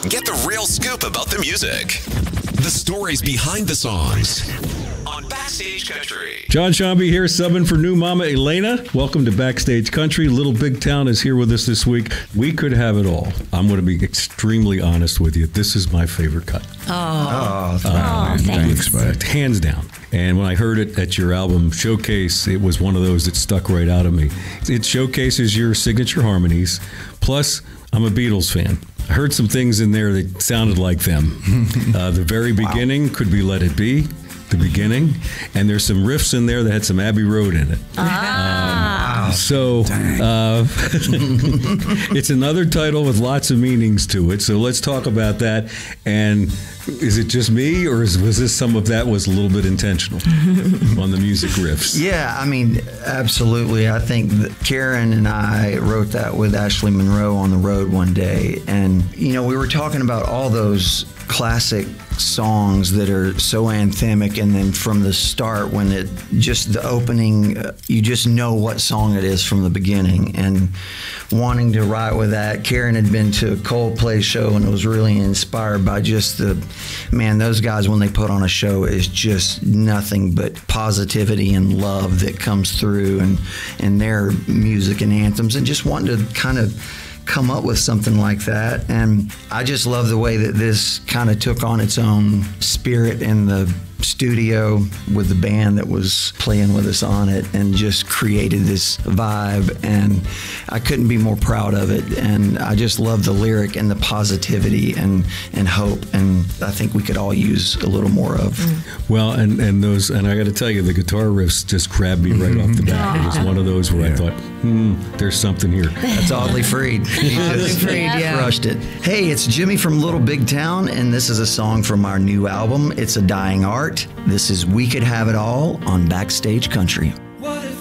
Get the real scoop about the music. The stories behind the songs on Backstage Country. John Shambi here, subbing for new mama Elena. Welcome to Backstage Country. Little Big Town is here with us this week. We could have it all. I'm going to be extremely honest with you. This is my favorite cut. Thanks. Hands down. And when I heard it at your album Showcase, it was one of those that stuck right out of me. It showcases your signature harmonies. Plus, I'm a Beatles fan. I heard some things in there that sounded like them. The very beginning could be Let It Be, the beginning. And there's some riffs in there that had some Abbey Road in it. So it's another title with lots of meanings to it. So let's talk about that. And is it just me, or was this some of that was a little bit intentional on the music riffs? Yeah, I mean, absolutely. I think that Karen and I wrote that with Ashley Monroe on the road one day. And, you know, we were talking about all those classic songs that are so anthemic, and then from the start, when it just the opening, you just know what song it is from the beginning. And wanting to write with that, Karen had been to a Coldplay show and was really inspired by just those guys, when they put on a show, is just nothing but positivity and love that comes through, and their music and anthems, and just wanting to kind of come up with something like that. And I just love the way that this kind of took on its own spirit in the studio with the band that was playing with us on it, and just created this vibe. And I couldn't be more proud of it. And I just love the lyric and the positivity and hope. And I think we could all use a little more of. Well, and I got to tell you, the guitar riffs just grabbed me right off the bat. It was one of those where I thought, there's something here. That's Oddly Freed. He just crushed it. Hey, it's Jimmy from Little Big Town, and this is a song from our new album, It's a Dying Art. This is We Could Have It All on Backstage Country.